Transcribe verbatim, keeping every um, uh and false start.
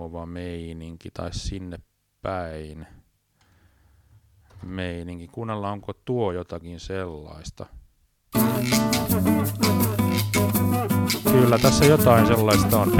kova meininki tai sinne päin meininki. Kuunnellaan, onko tuo jotakin sellaista. Kyllä tässä jotain sellaista on.